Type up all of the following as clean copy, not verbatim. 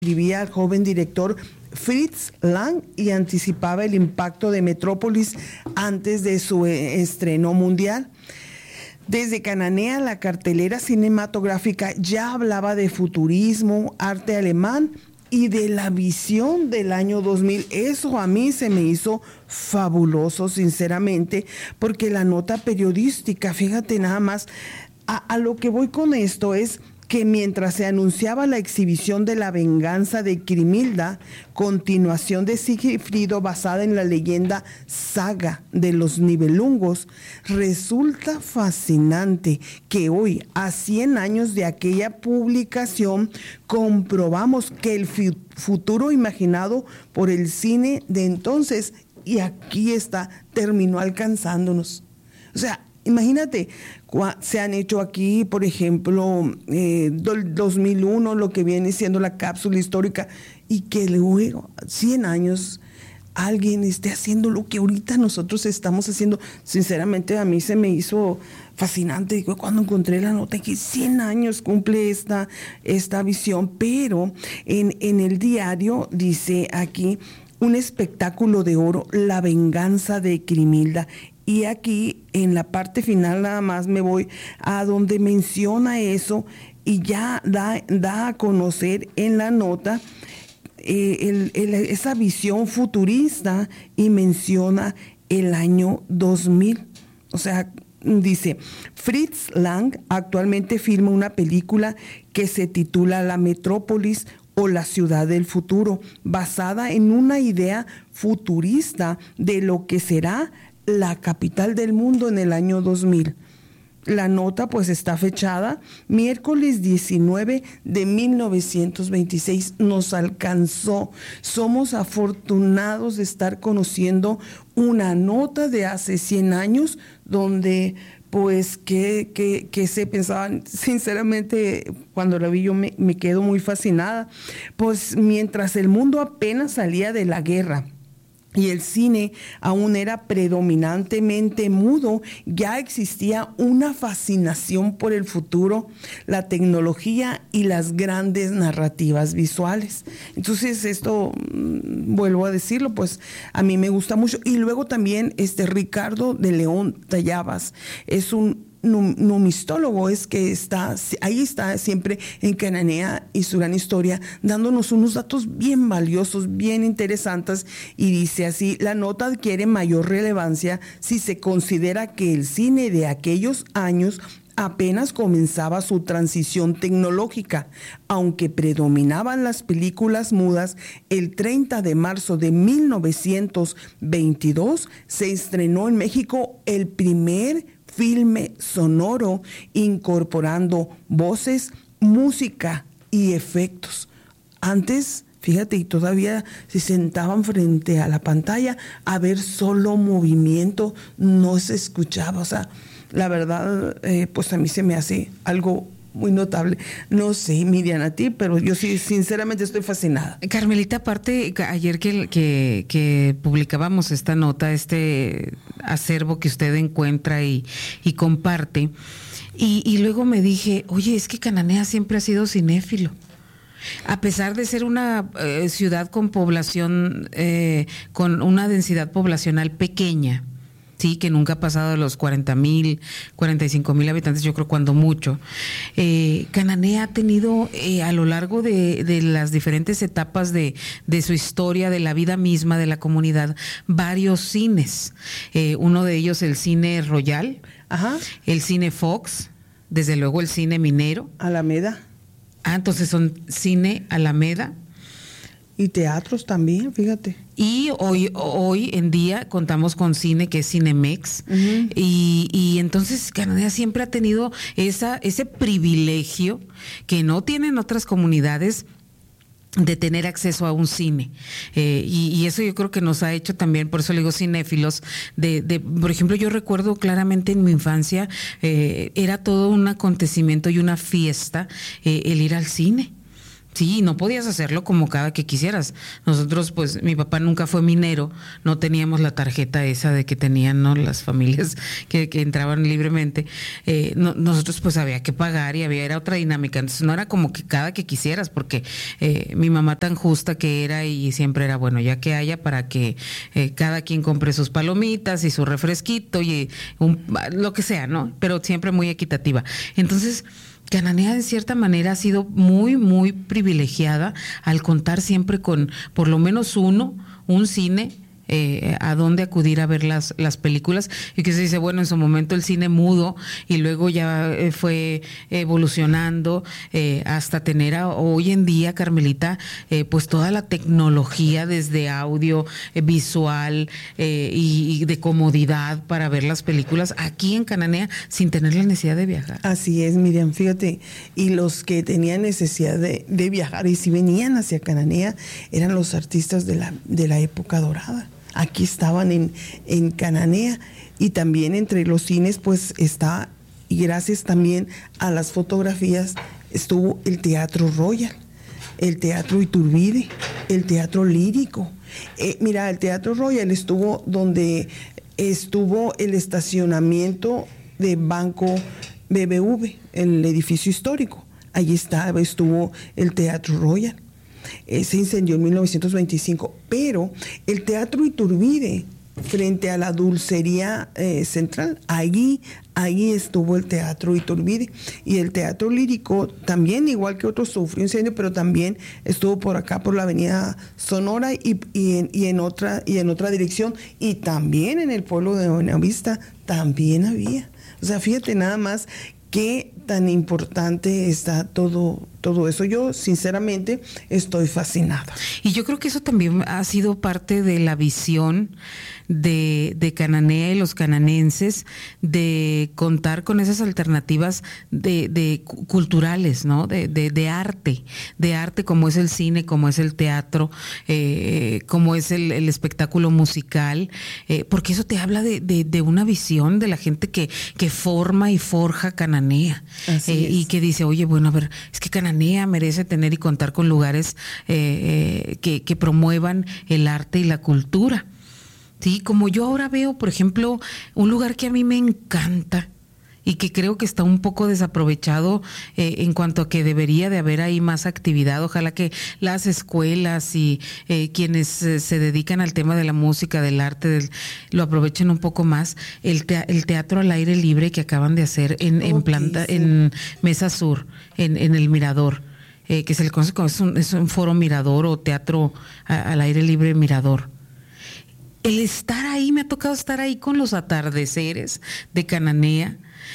describía al joven director Fritz Lang y anticipaba el impacto de Metrópolis antes de su estreno mundial. Desde Cananea, la cartelera cinematográfica ya hablaba de futurismo, arte alemán y de la visión del año 2000. Eso a mí se me hizo fabuloso, sinceramente, porque la nota periodística, fíjate nada más, a lo que voy con esto es que mientras se anunciaba la exhibición de La venganza de Grimhilda, continuación de Sigifrido basada en la leyenda saga de los Nibelungos, resulta fascinante que hoy, a 100 años de aquella publicación, comprobamos que el futuro imaginado por el cine de entonces, y aquí está, terminó alcanzándonos. O sea, imagínate, se han hecho aquí, por ejemplo, 2001, lo que viene siendo la cápsula histórica, y que luego, 100 años, alguien esté haciendo lo que ahorita nosotros estamos haciendo. Sinceramente, a mí se me hizo fascinante cuando encontré la nota que 100 años cumple esta visión, pero en el diario dice aquí, un espectáculo de oro, La venganza de Grimhilda. Y aquí, en la parte final, nada más me voy a donde menciona eso y ya da a conocer en la nota esa visión futurista y menciona el año 2000. O sea, dice, Fritz Lang actualmente filma una película que se titula La Metrópolis o la ciudad del futuro, basada en una idea futurista de lo que será la capital del mundo en el año 2000. La nota pues está fechada miércoles 19 de 1926. Nos alcanzó. Somos afortunados de estar conociendo una nota de hace 100 años donde pues que se pensaban. Sinceramente, cuando la vi yo me quedo muy fascinada. Pues mientras el mundo apenas salía de la guerra y el cine aún era predominantemente mudo, ya existía una fascinación por el futuro, la tecnología y las grandes narrativas visuales. Entonces esto, vuelvo a decirlo, pues a mí me gusta mucho. Y luego también Ricardo de León Tallabas es un numistólogo, es que ahí está siempre en Cananea y su gran historia, dándonos unos datos bien valiosos, bien interesantes, y dice así: la nota adquiere mayor relevancia si se considera que el cine de aquellos años apenas comenzaba su transición tecnológica. Aunque predominaban las películas mudas, el 30 de marzo de 1922 se estrenó en México el primer filme sonoro incorporando voces, música y efectos. Antes, fíjate, y todavía se sentaban frente a la pantalla a ver solo movimiento, no se escuchaba. O sea, la verdad, pues a mí se me hace algo muy notable. No sé, Miriam, a ti, pero yo sí, sinceramente estoy fascinada. Carmelita, aparte, ayer que publicábamos esta nota, este acervo que usted encuentra y comparte, y luego me dije, oye, es que Cananea siempre ha sido cinéfilo. A pesar de ser una ciudad con población, con una densidad poblacional pequeña, sí, que nunca ha pasado de los 40,000, 45,000 habitantes, yo creo cuando mucho. Cananea ha tenido a lo largo de las diferentes etapas de su historia, de la vida misma de la comunidad, varios cines. Uno de ellos el Cine Royal, ajá, el Cine Fox, desde luego el Cine Minero. Alameda. Entonces son Cine Alameda. Y teatros también, fíjate. Y hoy en día contamos con cine que es Cinemex. Uh-huh. Y entonces Cananea siempre ha tenido ese privilegio que no tienen otras comunidades de tener acceso a un cine. Y eso yo creo que nos ha hecho también, por eso le digo cinéfilos, por ejemplo, yo recuerdo claramente en mi infancia, era todo un acontecimiento y una fiesta el ir al cine. Sí, no podías hacerlo como cada que quisieras. Nosotros, pues, mi papá nunca fue minero, no teníamos la tarjeta esa de que tenían, ¿no?, las familias que entraban libremente. Nosotros, pues, había que pagar y era otra dinámica. Entonces, no era como que cada que quisieras, porque mi mamá tan justa que era y siempre era, bueno, ya que haya para que cada quien compre sus palomitas y su refresquito y lo que sea, ¿no? Pero siempre muy equitativa. Entonces, Cananea de cierta manera ha sido muy, muy privilegiada al contar siempre con por lo menos un cine a dónde acudir a ver las películas, y que se dice, bueno, en su momento el cine mudo y luego ya fue evolucionando hasta tener hoy en día, Carmelita, pues toda la tecnología desde audio, visual y de comodidad para ver las películas aquí en Cananea sin tener la necesidad de viajar. Así es, Miriam, fíjate, y los que tenían necesidad de viajar y si venían hacia Cananea eran los artistas de la época dorada. Aquí estaban en Cananea, y también entre los cines pues está, y gracias también a las fotografías, estuvo el Teatro Royal, el Teatro Iturbide, el Teatro Lírico. Mira, el Teatro Royal estuvo donde estuvo el estacionamiento de Banco BBV, el edificio histórico. Allí estuvo el Teatro Royal. Se incendió en 1925, pero el Teatro Iturbide, frente a la Dulcería Central, allí estuvo el Teatro Iturbide. Y el Teatro Lírico también, igual que otros, sufrió incendio, pero también estuvo por acá, por la Avenida Sonora y en otra dirección, y también en el pueblo de Buenavista también había. O sea, fíjate nada más qué tan importante está todo eso. Yo, sinceramente, estoy fascinada. Y yo creo que eso también ha sido parte de la visión de Cananea y los cananenses, de contar con esas alternativas de culturales, ¿no? De arte, como es el cine, como es el teatro, como es el espectáculo musical, porque eso te habla de una visión de la gente que forma y forja Cananea. Y que dice, oye, bueno, a ver, es que Cananea merece tener y contar con lugares que promuevan el arte y la cultura. Sí, como yo ahora veo, por ejemplo, un lugar que a mí me encanta y que creo que está un poco desaprovechado en cuanto a que debería de haber ahí más actividad. Ojalá que las escuelas y quienes se dedican al tema de la música, del arte, lo aprovechen un poco más. El teatro al aire libre que acaban de hacer en Mesa Sur, en el Mirador, que se le conoce como es un foro mirador o teatro al aire libre mirador. El estar ahí, me ha tocado estar ahí con los atardeceres de Cananea.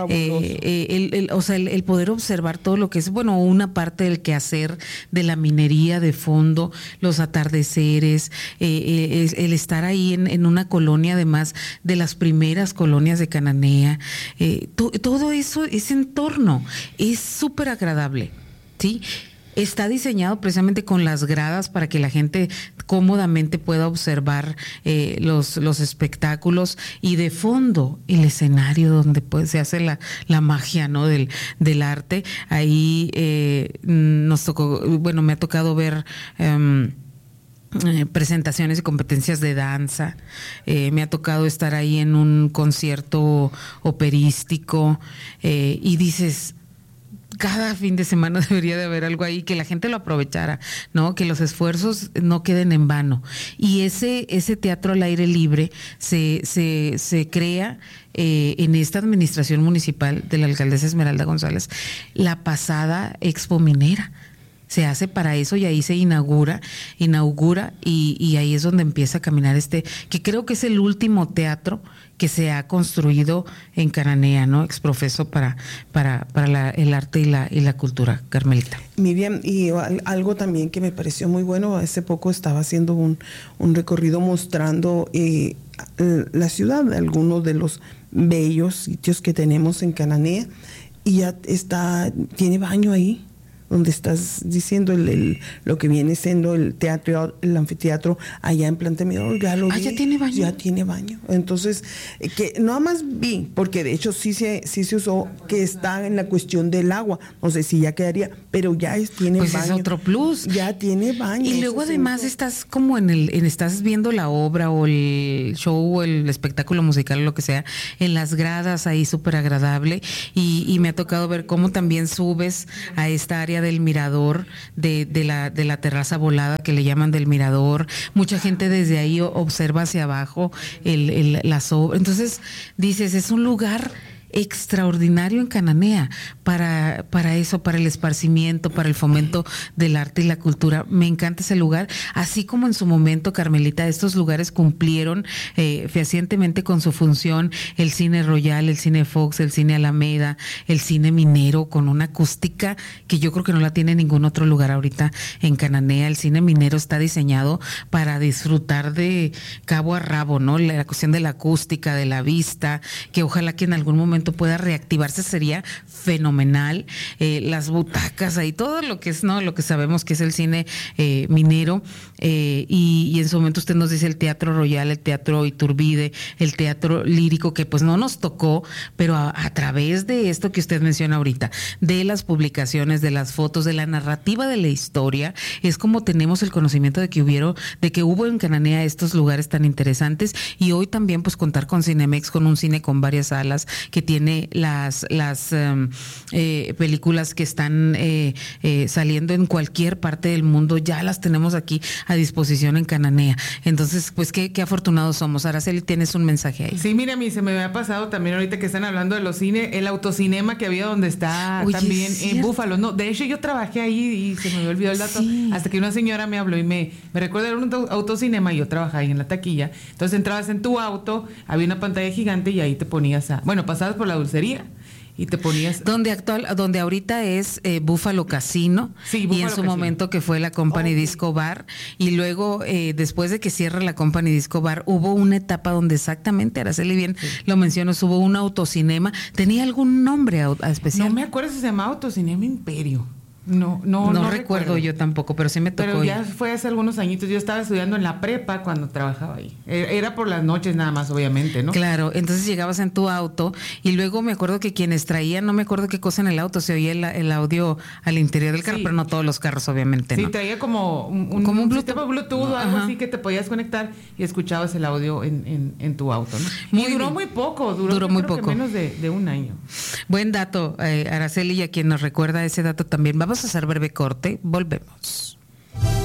El poder observar todo lo que es, bueno, una parte del quehacer de la minería de fondo, los atardeceres, el estar ahí en una colonia, además de las primeras colonias de Cananea, todo eso, ese entorno es súper agradable, ¿sí? Está diseñado precisamente con las gradas para que la gente cómodamente pueda observar los espectáculos, y de fondo el escenario donde se hace la magia, ¿no?, del arte. Ahí nos tocó, bueno, me ha tocado ver presentaciones y competencias de danza, me ha tocado estar ahí en un concierto operístico, y dices, cada fin de semana debería de haber algo ahí, que la gente lo aprovechara, ¿no? Que los esfuerzos no queden en vano. Y ese teatro al aire libre se crea en esta administración municipal de la alcaldesa Esmeralda González, la pasada Expo Minera. Se hace para eso, y ahí se inaugura y ahí es donde empieza a caminar que creo que es el último teatro que se ha construido en Cananea, ¿no? Exprofeso para el arte y la cultura, Carmelita. Miriam, y algo también que me pareció muy bueno, hace poco estaba haciendo un recorrido mostrando la ciudad, algunos de los bellos sitios que tenemos en Cananea, y ya tiene baño ahí. donde estás diciendo lo que viene siendo el teatro, el anfiteatro, allá en Planta Mirador, ya lo vi. ¿Ya tiene baño? Ya tiene baño. Entonces, que nada más vi, porque de hecho sí se usó, que está en la cuestión del agua. No sé si ya quedaría, pero ya tiene pues baño. Es otro plus. Ya tiene baño. Y luego además estás como estás viendo la obra o el show o el espectáculo musical o lo que sea, en las gradas ahí súper agradable. Y me ha tocado ver cómo también subes a esta área del mirador, de la terraza volada que le llaman del mirador. Mucha gente desde ahí observa hacia abajo las obras. Entonces dices, es un lugar extraordinario en Cananea para eso, para el esparcimiento, para el fomento del arte y la cultura. Me encanta ese lugar, así como en su momento, Carmelita, estos lugares cumplieron fehacientemente con su función, el Cine Royal, el Cine Fox, el Cine Alameda, el Cine Minero, con una acústica que yo creo que no la tiene ningún otro lugar ahorita en Cananea. El Cine Minero está diseñado para disfrutar de cabo a rabo, ¿no? La cuestión de la acústica, de la vista, que ojalá que en algún momento pueda reactivarse, sería fenomenal. Las butacas ahí, todo lo que es, ¿no? Lo que sabemos que es el cine minero, y en su momento usted nos dice el Teatro Royal, el Teatro Iturbide, el Teatro Lírico, que pues no nos tocó, pero a través de esto que usted menciona ahorita, de las publicaciones, de las fotos, de la narrativa de la historia, es como tenemos el conocimiento de que hubo en Cananea estos lugares tan interesantes, y hoy también pues contar con Cinemex, con un cine con varias salas, que tiene las películas que están saliendo en cualquier parte del mundo, ya las tenemos aquí a disposición en Cananea. Entonces, pues qué afortunados somos. Araceli, tienes un mensaje ahí. Sí, mira, a mí se me había pasado también ahorita que están hablando de los cines, el autocinema que había donde está. Oye, también en Búfalo. No, de hecho yo trabajé ahí y se me olvidó el dato, sí. Hasta que una señora me habló y me recuerda, era un autocinema y yo trabajaba ahí en la taquilla. Entonces entrabas en tu auto, había una pantalla gigante y ahí te ponías pasabas por la dulcería y te ponías... Donde ahorita es Búfalo Casino, sí, Búfalo, y en su Casino. Momento que fue la Company Disco Bar, y luego después de que cierra la Company Disco Bar, hubo una etapa donde exactamente, Araceli bien lo mencionas, hubo un autocinema. ¿Tenía algún nombre especial? No me acuerdo si se llamaba Autocinema Imperio. No recuerdo yo tampoco, pero sí me tocó. Pero ya fue hace algunos añitos. Yo estaba estudiando en la prepa cuando trabajaba ahí. Era por las noches nada más, obviamente, ¿no? Claro, entonces llegabas en tu auto y luego me acuerdo que quienes traían, no me acuerdo qué cosa en el auto, se oía el audio al interior del carro, sí. Pero no todos los carros, obviamente, ¿no? Sí, traía como un Bluetooth, algo así que te podías conectar y escuchabas el audio en tu auto, ¿no? Y duró muy poco, duró muy poco. Menos de un año. Buen dato, Araceli, y a quien nos recuerda ese dato también. Vamos a hacer breve corte, volvemos.